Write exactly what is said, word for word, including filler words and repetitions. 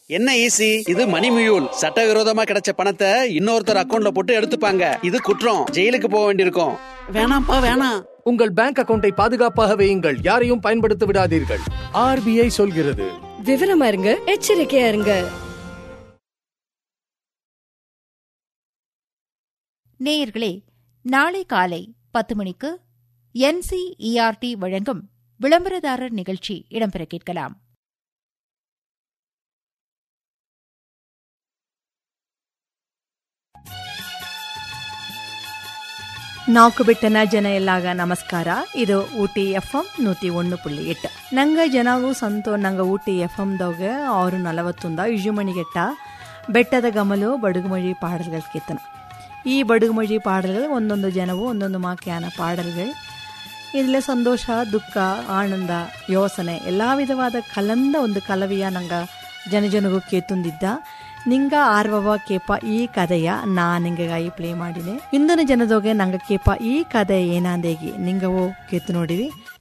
என்ன ஈசி? இது மணி மியூல். சட்டவிரோதமா கிடைச்ச பணத்தை இன்னொருத்தர் அக்கவுண்ட்ல போட்டு எடுத்துப்பாங்க. இது குற்றம். ஜெயிலுக்கு போக வேண்டியிருக்கும். வேணாம்ப்பா வேணாம். உங்கள் பேங்க் அக்கவுண்டை பாதுகாப்பாக வையுங்கள். யாரையும் பயன்படுத்த விடாதீர்கள். ஆர்பிஐ சொல்கிறது. விவரமா இருங்க, எச்சரிக்கையா இருங்க. நேயர்களே, நாளை காலை பத்து மணிக்கு என்சிஇஆர்டி வழங்கும் விளம்பரதாரர் நிகழ்ச்சி இடம்பெற கேட்கலாம். ನಾಲ್ಕು ಬಿಟ್ಟನ ಜನ ಎಲ್ಲಾಗ ನಮಸ್ಕಾರ. ಇದು ಊಟಿ ಎಫ್ ಎಂ ನೂತಿ ಒಂದು ಪುಳ್ಳಿ ಎಟ್ಟು. ನಂಗೆ ಜನಗೂ ಸಂತೋ ನಂಗೆ ಊಟಿ ಎಫ್ ಎಮ್ದಾಗ ಆರು ನಲವತ್ತೊಂದ ಇಜುಮಣಿಗೆಟ್ಟ ಬೆಟ್ಟದ ಗಮಲು ಬಡುಗುಮಳಿ ಪಾಡಲ್ಗಳ ಕೆತ್ತನ. ಈ ಬಡುಗುಮಳಿ ಪಾಡಲ್ಗಳು ಒಂದೊಂದು ಜನವು ಒಂದೊಂದು ಮಾಕ್ಯಾನ ಪಾಡಲ್ಗಳು. ಇದರಲ್ಲಿ ಸಂತೋಷ, ದುಃಖ, ಆನಂದ, ಯೋಸನೆ ಎಲ್ಲ ವಿಧವಾದ ಕಲಂದ ಒಂದು ಕಲವಿಯ ನಂಗೆ ಜನಜನಗೂ ಕೇತುಂದಿದ್ದ. ನಿಂಗ ಆರ್ವವ ಕೇಪ ಈ ಕಥೆಯ ನಾ ನಿಂಗಾಗಿ ಪ್ಲೇ ಮಾಡಿದೆ. ಇಂದಿನ ಜನದೋಗೆ ನಂಗೆ ಕೇಪ ಈ ಕಥೆ ಏನಾಂದೇಗಿ ನಿಂಗವೋ ಕೇತು ನೋಡಿವಿ.